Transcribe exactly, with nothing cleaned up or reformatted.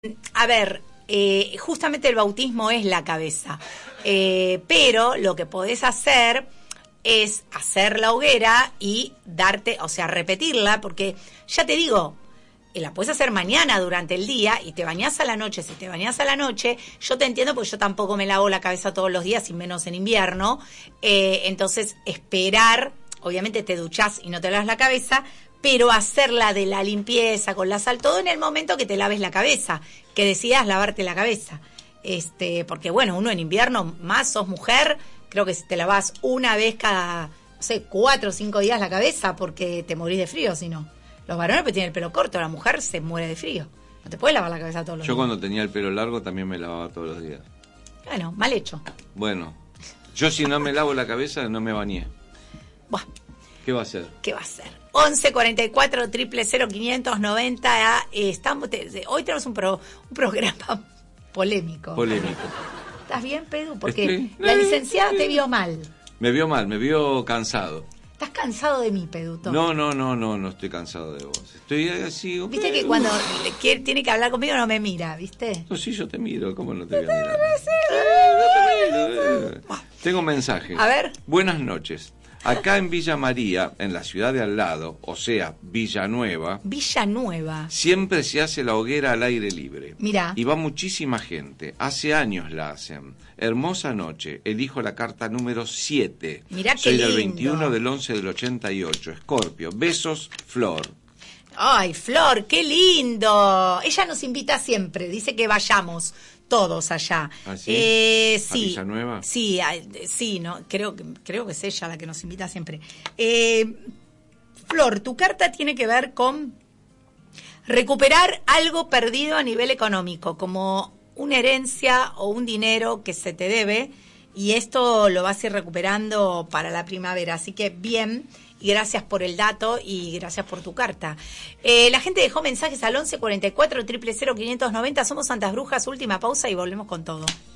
A ver, eh, justamente el bautismo es la cabeza, eh, pero lo que podés hacer es hacer la hoguera y darte, o sea, repetirla, porque ya te digo, eh, la puedes hacer mañana durante el día y te bañás a la noche. Si te bañás a la noche, yo te entiendo porque yo tampoco me lavo la cabeza todos los días y menos en invierno, eh, entonces esperar, obviamente te duchás y no te lavas la cabeza, pero hacerla de la limpieza con la sal, todo en el momento que te laves la cabeza, que decidas lavarte la cabeza. Este, porque bueno, uno en invierno, más sos mujer, creo que te lavas una vez cada, no sé, cuatro o cinco días la cabeza porque te morís de frío, si no. Los varones pues tienen el pelo corto, la mujer se muere de frío. No te puedes lavar la cabeza todos los Yo días. Yo cuando tenía el pelo largo también me lavaba todos los días. Bueno, mal hecho. Bueno, yo si no me lavo la cabeza no me bañé. Buah. ¿Qué va a hacer? ¿Qué va a hacer? once cuarenta y cuatro, cero cero cero, quinientos noventa. Eh, estamos, te, hoy tenemos un, pro, un programa polémico. Polémico. ¿Estás bien, Pedro? Porque Estoy... la licenciada te vio mal. Me vio mal, me vio cansado. ¿Estás cansado de mí, Peduto? No, no, no, no, no estoy cansado de vos. Estoy así... Okay. Viste que cuando quiere, tiene que hablar conmigo no me mira, ¿viste? No, sí, yo te miro, ¿cómo no te voy a mirar? No te miro. Tengo mensajes. A ver. Buenas noches. Acá en Villa María, en la ciudad de al lado, o sea, Villanueva... Villanueva. Siempre se hace la hoguera al aire libre. Mirá. Y va muchísima gente. Hace años la hacen. Hermosa noche. Elijo la carta número siete. Mirá qué Soy lindo. del veintiuno del once del ochenta y ocho. Escorpio. Besos, Flor. Ay, Flor, qué lindo. Ella nos invita siempre. Dice que vayamos todos allá. ¿Ah, sí? Eh, sí. ¿A Villanueva? Sí, a, sí, no, creo que creo que es ella la que nos invita siempre. Eh, Flor, tu carta tiene que ver con recuperar algo perdido a nivel económico, como una herencia o un dinero que se te debe, y esto lo vas a ir recuperando para la primavera. Así que bien, y gracias por el dato y gracias por tu carta. Eh, la gente dejó mensajes al once cuarenta y cuatro, cero cero cero, quinientos noventa. Somos Santas Brujas, última pausa y volvemos con todo.